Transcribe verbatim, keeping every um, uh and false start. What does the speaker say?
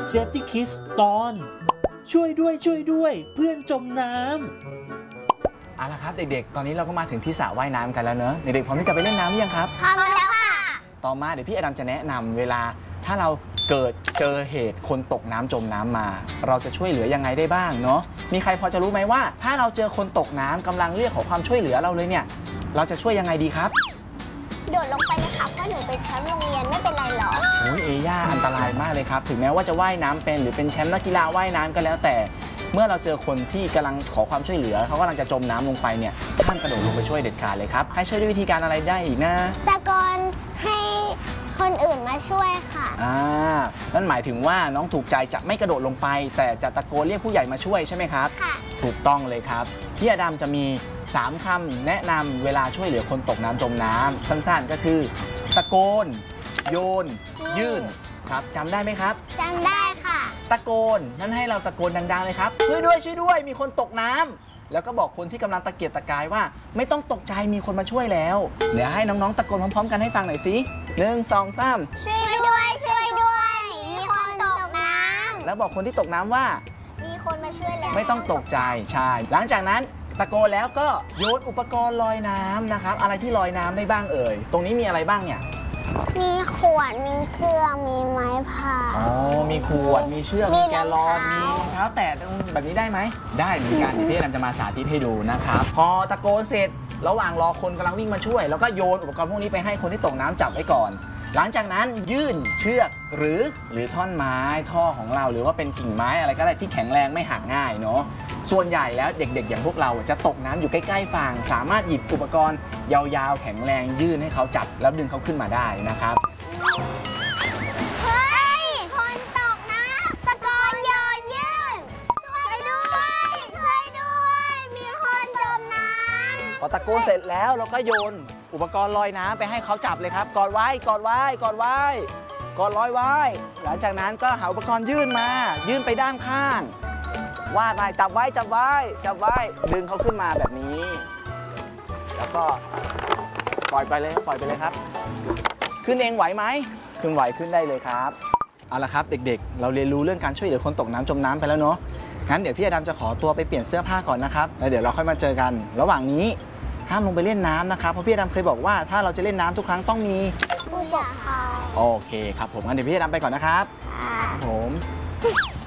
Safety Kids ตอนช่วยด้วยช่วยด้วยเพื่อนจมน้ำเอาละครับเด็กๆตอนนี้เราก็มาถึงที่สระว่ายน้ำกันแล้วเนอะเด็กๆพร้อมที่จะไปเล่นน้ำหรือยังครับพร้อมแล้วค่ะต่อมาเดี๋ยวพี่อดัมจะแนะนำเวลาถ้าเราเกิดเจอเหตุคนตกน้ำจมน้ำมาเราจะช่วยเหลือยังไงได้บ้างเนาะมีใครพอจะรู้ไหมว่าถ้าเราเจอคนตกน้ำกำลังเรียกขอความช่วยเหลือเราเลยเนี่ยเราจะช่วยยังไงดีครับโดดลงไปเลยค่ะเพราะหนูเป็นแชมป์โรงเรียนไม่เป็นไรหรอกโอ้ยเอย่าอันตรายมากเลยครับถึงแม้ว่าจะว่ายน้ำเป็นหรือเป็นแชมป์นักกีฬาว่ายน้ำก็แล้วแต่เมื่อเราเจอคนที่กำลังขอความช่วยเหลือเขากำลังจะจมน้ำลงไปเนี่ยห้ามกระโดดลงไปช่วยเด็ดขาดเลยครับให้ช่วยด้วยวิธีการอะไรได้อีกนะตะโกนให้คนอื่นมาช่วยค่ะอ่านั่นหมายถึงว่าน้องถูกใจจะไม่กระโดดลงไปแต่จะตะโกนเรียกผู้ใหญ่มาช่วยใช่ไหมครับค่ะถูกต้องเลยครับพี่อดัมจะมีสามคำแนะนำเวลาช่วยเหลือคนตกน้ำจมน้ำสั้นๆก็คือตะโกนโยนยื่นครับจำได้ไหมครับจำได้ค่ะตะโกนนั่นให้เราตะโกนดังๆเลยครับช่วยด้วยช่วยด้วยมีคนตกน้ำแล้วก็บอกคนที่กำลังตะเกียกตะกายว่าไม่ต้องตกใจมีคนมาช่วยแล้วเดี๋ยวให้น้องๆตะโกนพร้อมๆกันให้ฟังหน่อยสิหนึ่งสองสามช่วยด้วยช่วยด้วยมีคนตกน้ำแล้วบอกคนที่ตกน้ำว่ามีคนมาช่วยแล้วไม่ต้องตกใจใช่หลังจากนั้นตะโกนแล้วก็โยนอุปกรณ์ลอยน้ำนะครับอะไรที่ลอยน้ำได้บ้างเอ่ยตรงนี้มีอะไรบ้างเนี่ยมีขวดมีเชือกมีไม้พายอ๋อมีขวดมีเชือกมีแกลลอนมีรองเท้าแตะแบบนี้ได้ไหมได้เหมือนกันพี่อดัมจะมาสาธิตให้ดูนะครับพอตะโกนเสร็จระหว่างรอคนกำลังวิ่งมาช่วยแล้วก็โยนอุปกรณ์พวกนี้ไปให้คนที่ตกน้ำจับไว้ก่อนหลังจากนั้นยื่นเชือกหรือหรือท่อนไม้ท่อของเราหรือว่าเป็นกิ่งไม้อะไรก็ได้ที่แข็งแรงไม่หักง่ายเนาะส่วนใหญ่แล้วเด็กๆอย่างพวกเราจะตกน้ำอยู่ใกล้ๆฝั่งสามารถหยิบอุปกรณ์ยาวๆแข็งแรงยื่นให้เขาจับแล้วดึงเขาขึ้นมาได้นะครับเฮ้ยคนตกน้ำตะโกนโยนยื่นช่วยด้วยช่วยด้วยมีคนจมน้ำพอตะโกนเสร็จแล้วเราก็โยนอุปกรณ์ลอยน้ำไปให้เขาจับเลยครับกอดไว้กอดไว้กอดไว้กอดลอยไว้หลังจากนั้นก็หาอุปกรณ์ยื่นมายื่นไปด้านข้างวาดไปจับไว้จับไว้จับไว้ดึงเขาขึ้นมาแบบนี้แล้วก็ปล่อยไปเลยปล่อยไปเลยครับขึ้นเองไหวไหมขึ้นไหวขึ้นได้เลยครับเอาละครับเด็กๆเราเรียนรู้เรื่องการช่วยเหลือคนตกน้ำจมน้ำไปแล้วเนาะงั้นเดี๋ยวพี่อดัมจะขอตัวไปเปลี่ยนเสื้อผ้าก่อนนะครับแล้วเดี๋ยวเราค่อยมาเจอกันระหว่างนี้ห้ามลงไปเล่นน้ำนะครับเพราะพี่อดัมเคยบอกว่าถ้าเราจะเล่นน้ำทุกครั้งต้องมีผู้ปกครองโอเคครับผมงั้นเดี๋ยวพี่อดัมไปก่อนนะครับค่ะผม